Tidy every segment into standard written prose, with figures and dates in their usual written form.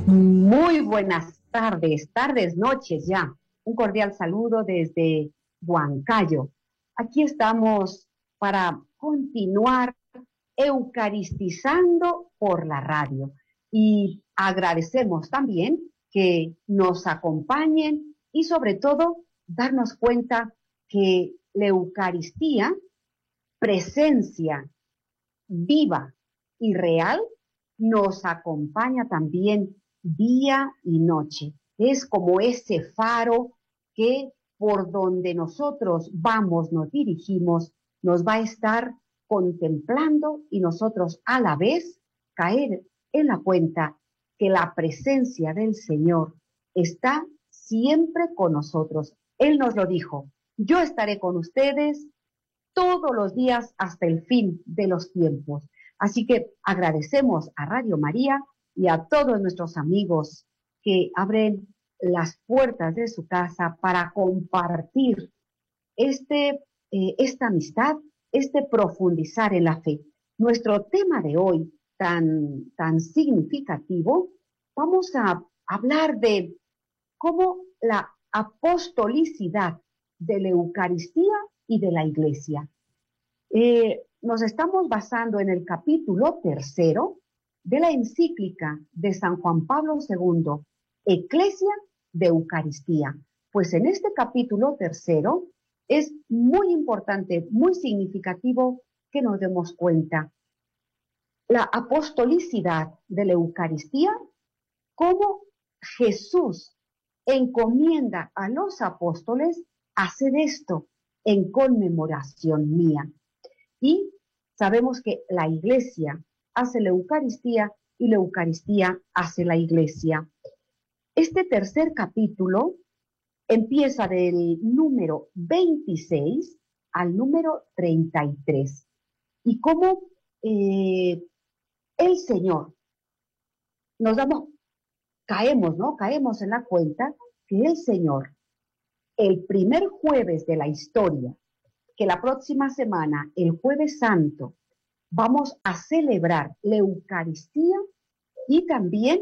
Muy buenas tardes, noches ya. Un cordial saludo desde Huancayo. Aquí estamos para continuar eucaristizando por la radio. Y agradecemos también que nos acompañen y sobre todo darnos cuenta que la Eucaristía, presencia viva y real, nos acompaña también día y noche. Es como ese faro que por donde nosotros vamos, nos dirigimos, nos va a estar contemplando y nosotros a la vez caer en la cuenta que la presencia del Señor está siempre con nosotros. Él nos lo dijo, yo estaré con ustedes todos los días hasta el fin de los tiempos. Así que agradecemos a Radio María y a todos nuestros amigos que abren las puertas de su casa para compartir esta amistad, este profundizar en la fe. Nuestro tema de hoy, tan significativo, vamos a hablar de cómo la apostolicidad de la Eucaristía y de la Iglesia. Nos estamos basando en el capítulo 3 de la encíclica de San Juan Pablo II, Ecclesia de Eucaristía. Pues en este capítulo 3 es muy importante, muy significativo que nos demos cuenta la apostolicidad de la Eucaristía, cómo Jesús encomienda a los apóstoles hacer esto en conmemoración mía. Y sabemos que la Iglesia hace la Eucaristía y la Eucaristía hace la Iglesia. Este tercer capítulo empieza del número 26 al número 33. Y cómo el Señor caemos en la cuenta que el Señor, el primer jueves de la historia, que la próxima semana, el Jueves Santo, vamos a celebrar la Eucaristía y también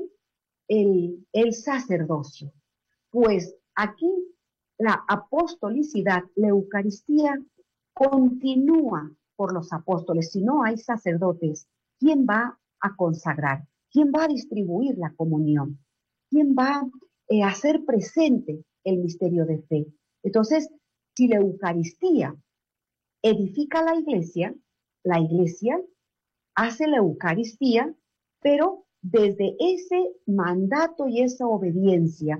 el sacerdocio. Pues aquí la apostolicidad, la Eucaristía, continúa por los apóstoles. Si no hay sacerdotes, ¿quién va a consagrar? ¿Quién va a distribuir la comunión? ¿Quién va a hacer presente el misterio de fe? Entonces, si la Eucaristía edifica la iglesia hace la Eucaristía, pero desde ese mandato y esa obediencia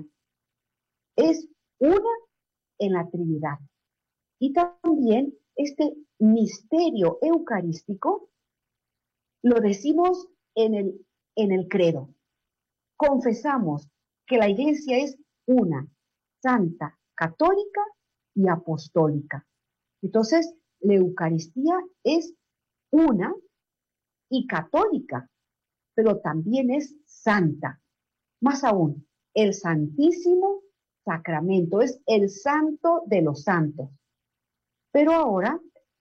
es una en la Trinidad. Y también este misterio eucarístico lo decimos en el credo. Confesamos que la iglesia es una, santa, católica y apostólica. Entonces, la Eucaristía es una y católica, pero también es santa. Más aún, el Santísimo Sacramento es el santo de los santos. Pero ahora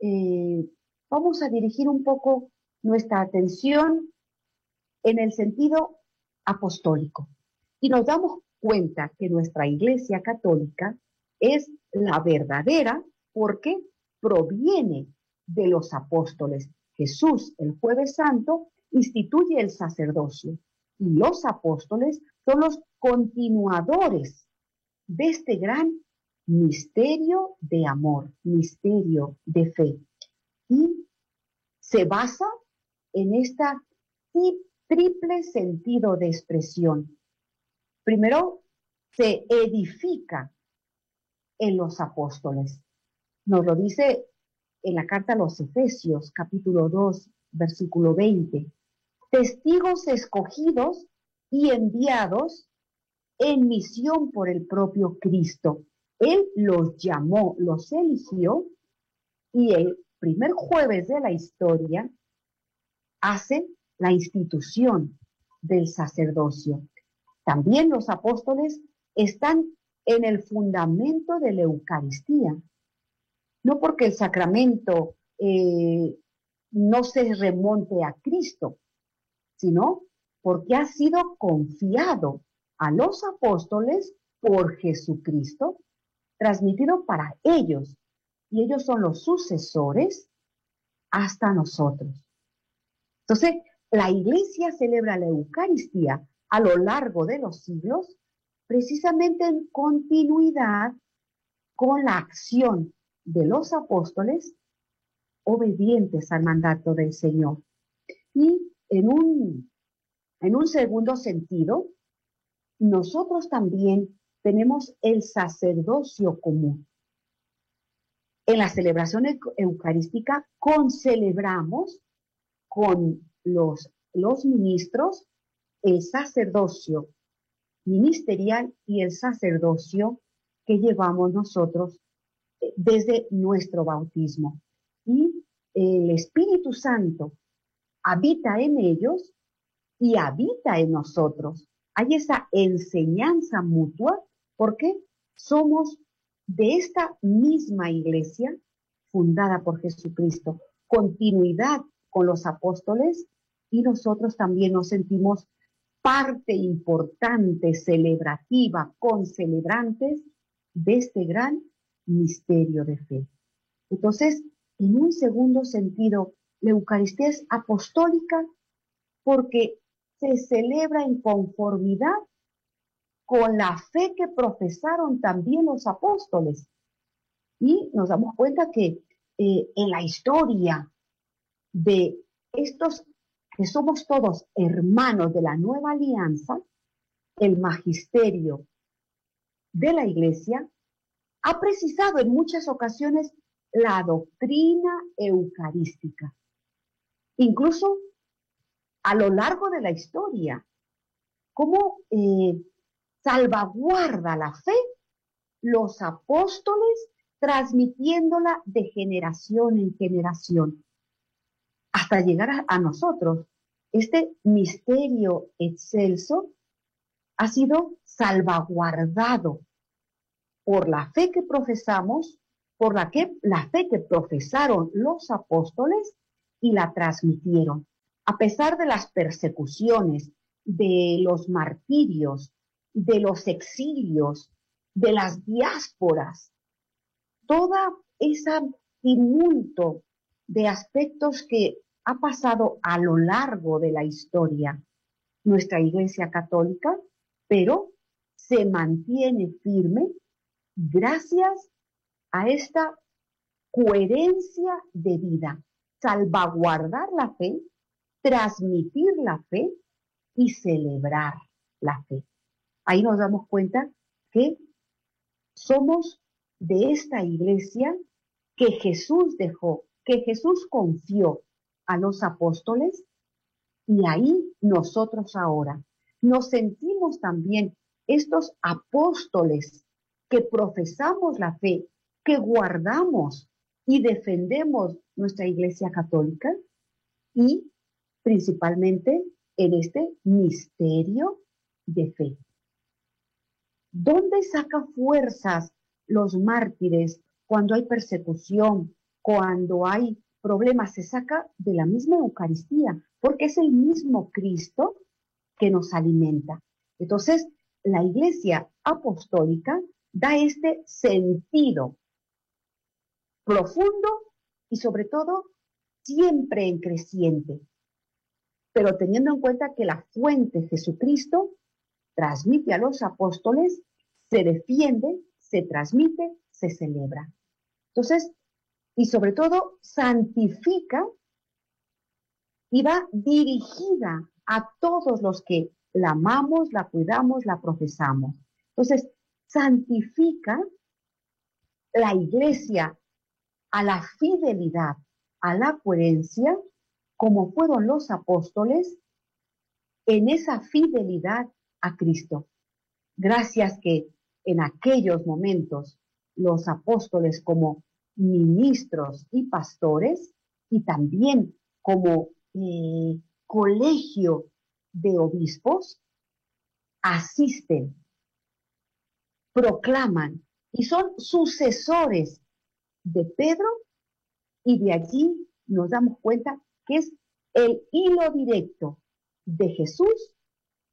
vamos a dirigir un poco nuestra atención en el sentido apostólico. Y nos damos cuenta que nuestra Iglesia Católica es la verdadera porque proviene de los apóstoles. Jesús, el Jueves Santo, instituye el sacerdocio y los apóstoles son los continuadores de este gran misterio de amor, misterio de fe. Y se basa en esta triple sentido de expresión. Primero, se edifica en los apóstoles. Nos lo dice en la carta a los Efesios, capítulo 2, versículo 20. Testigos escogidos y enviados en misión por el propio Cristo. Él los llamó, los eligió, y el primer jueves de la historia hace la institución del sacerdocio. También los apóstoles están en el fundamento de la Eucaristía. No porque el sacramento no se remonte a Cristo, sino porque ha sido confiado a los apóstoles por Jesucristo, transmitido para ellos, y ellos son los sucesores hasta nosotros. Entonces, la Iglesia celebra la Eucaristía a lo largo de los siglos, precisamente en continuidad con la acción de los apóstoles obedientes al mandato del Señor. Y en un segundo sentido, nosotros también tenemos el sacerdocio común. En la celebración eucarística concelebramos con los ministros el sacerdocio ministerial y el sacerdocio que llevamos nosotros desde nuestro bautismo. Y el Espíritu Santo habita en ellos y habita en nosotros. Hay esa enseñanza mutua porque somos de esta misma iglesia fundada por Jesucristo, continuidad con los apóstoles, y nosotros también nos sentimos parte importante, celebrativa, concelebrantes de este gran misterio de fe. Entonces, en un segundo sentido, la Eucaristía es apostólica porque se celebra en conformidad con la fe que profesaron también los apóstoles. Y nos damos cuenta que en la historia de estos que somos todos hermanos de la nueva alianza, el magisterio de la Iglesia ha precisado en muchas ocasiones la doctrina eucarística. Incluso a lo largo de la historia, cómo salvaguarda la fe los apóstoles transmitiéndola de generación en generación hasta llegar a nosotros. Este misterio excelso ha sido salvaguardado por la fe que profesamos, por la fe que profesaron los apóstoles y la transmitieron. A pesar de las persecuciones, de los martirios, de los exilios, de las diásporas, toda esa tumulto de aspectos que ha pasado a lo largo de la historia nuestra Iglesia Católica, pero se mantiene firme gracias a esta coherencia de vida, salvaguardar la fe, transmitir la fe y celebrar la fe. Ahí nos damos cuenta que somos de esta iglesia que Jesús dejó, que Jesús confió a los apóstoles, y ahí nosotros ahora nos sentimos también estos apóstoles que profesamos la fe, que guardamos y defendemos nuestra Iglesia Católica, y principalmente en este misterio de fe. ¿Dónde sacan fuerzas los mártires cuando hay persecución, cuando hay problemas? Se saca de la misma Eucaristía, porque es el mismo Cristo que nos alimenta. Entonces, la Iglesia Apostólica da este sentido profundo y sobre todo siempre en creciente, pero teniendo en cuenta que la fuente Jesucristo transmite a los apóstoles, se defiende, se transmite, se celebra. Entonces, y sobre todo, santifica y va dirigida a todos los que la amamos, la cuidamos, la profesamos. Entonces, santifica la iglesia a la fidelidad, a la coherencia, como fueron los apóstoles en esa fidelidad a Cristo. Gracias que en aquellos momentos los apóstoles como ministros y pastores, y también como colegio de obispos, asisten, proclaman y son sucesores de Pedro, y de allí nos damos cuenta que es el hilo directo de Jesús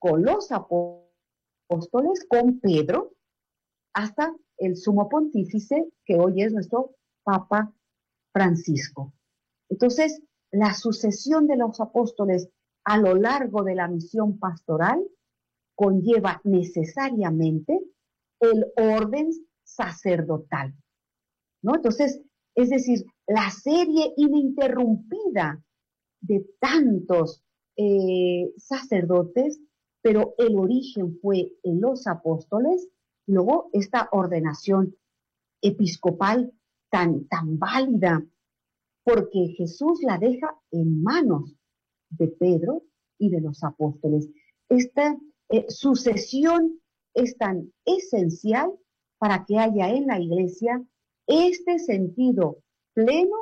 con los apóstoles, con Pedro, hasta el sumo pontífice, que hoy es nuestro Papa Francisco. Entonces, la sucesión de los apóstoles a lo largo de la misión pastoral conlleva necesariamente el orden sacerdotal, ¿no? Entonces, es decir, la serie ininterrumpida de tantos sacerdotes, pero el origen fue en los apóstoles, luego esta ordenación episcopal tan válida, porque Jesús la deja en manos de Pedro y de los apóstoles. Esta sucesión es tan esencial para que haya en la iglesia este sentido pleno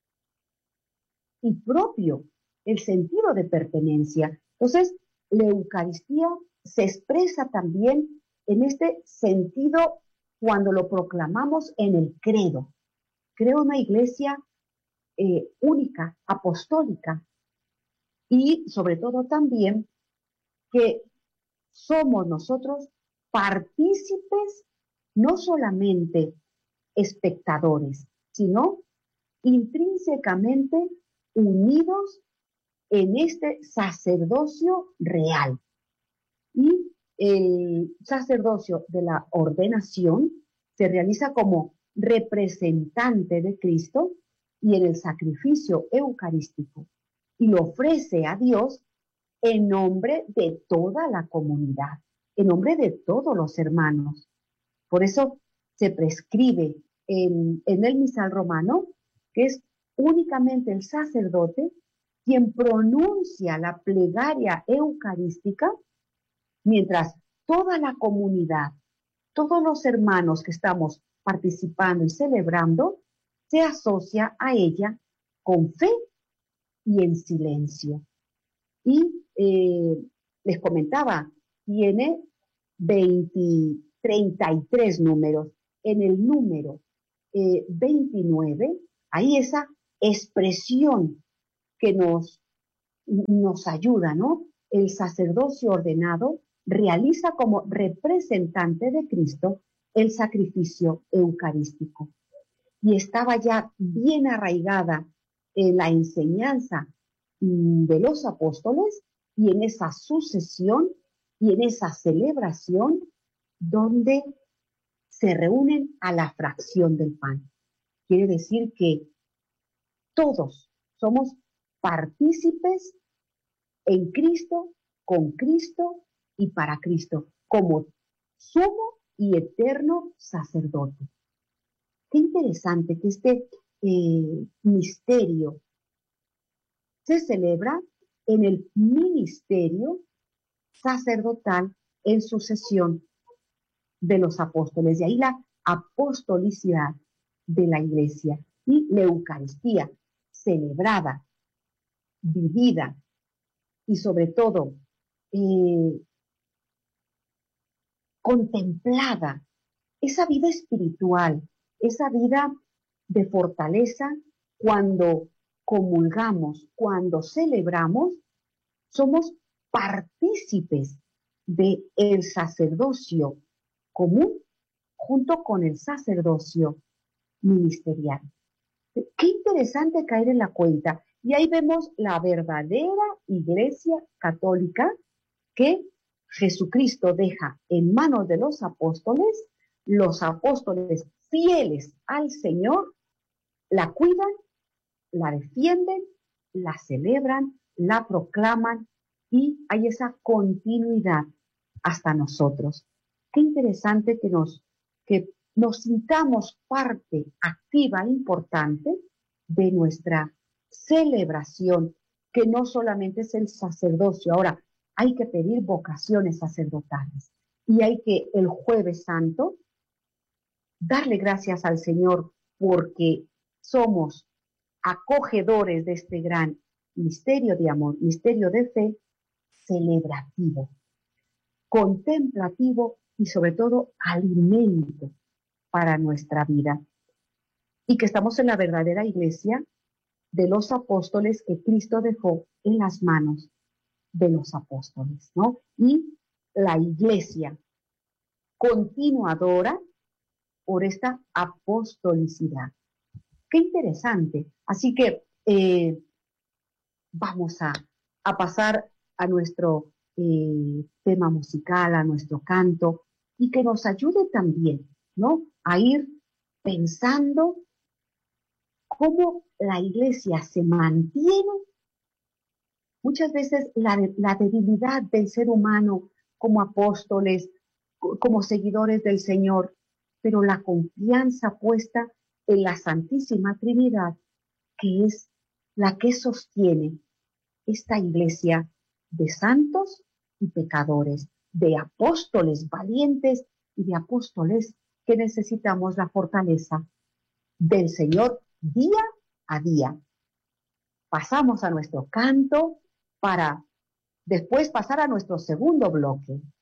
y propio, el sentido de pertenencia. Entonces, la Eucaristía se expresa también en este sentido cuando lo proclamamos en el credo. Creo una iglesia única, apostólica, y sobre todo también que somos nosotros partícipes, no solamente espectadores, sino intrínsecamente unidos en este sacerdocio real. Y el sacerdocio de la ordenación se realiza como representante de Cristo y en el sacrificio eucarístico, y lo ofrece a Dios en nombre de toda la comunidad, en nombre de todos los hermanos. Por eso se prescribe en el misal romano que es únicamente el sacerdote quien pronuncia la plegaria eucarística, mientras toda la comunidad, todos los hermanos que estamos participando y celebrando, se asocia a ella con fe y en silencio. Y les comentaba, tiene 33 números. En el número 29 hay esa expresión que nos ayuda, ¿no? El sacerdocio ordenado realiza como representante de Cristo el sacrificio eucarístico. Y estaba ya bien arraigada en la enseñanza de los apóstoles y en esa sucesión y en esa celebración donde se reúnen a la fracción del pan. Quiere decir que todos somos partícipes en Cristo, con Cristo y para Cristo, como sumo y eterno sacerdote. Qué interesante que este misterio se celebra en el ministerio sacerdotal en sucesión de los apóstoles. De ahí la apostolicidad de la iglesia y la Eucaristía celebrada, vivida y sobre todo contemplada. Esa vida espiritual, esa vida de fortaleza cuando comulgamos, cuando celebramos, somos partícipes del sacerdocio común junto con el sacerdocio ministerial. Qué interesante caer en la cuenta. Y ahí vemos la verdadera iglesia católica que Jesucristo deja en manos de los apóstoles fieles al Señor, la cuidan, la defienden, la celebran, la proclaman y hay esa continuidad hasta nosotros. Qué interesante que nos sintamos parte activa e importante de nuestra celebración, que no solamente es el sacerdocio. Ahora, hay que pedir vocaciones sacerdotales y hay que el Jueves Santo darle gracias al Señor porque somos acogedores de este gran misterio de amor, misterio de fe, celebrativo, contemplativo y sobre todo alimento para nuestra vida. Y que estamos en la verdadera iglesia de los apóstoles que Cristo dejó en las manos de los apóstoles, ¿no? Y la iglesia continuadora por esta apostolicidad. Qué interesante. Así que vamos a pasar a nuestro tema musical, a nuestro canto, y que nos ayude también, ¿no? A ir pensando cómo la iglesia se mantiene. Muchas veces la debilidad del ser humano como apóstoles, como seguidores del Señor, pero la confianza puesta en la Santísima Trinidad, que es la que sostiene esta iglesia de santos y pecadores, de apóstoles valientes y de apóstoles que necesitamos la fortaleza del Señor día a día. Pasamos a nuestro canto para después pasar a nuestro segundo bloque.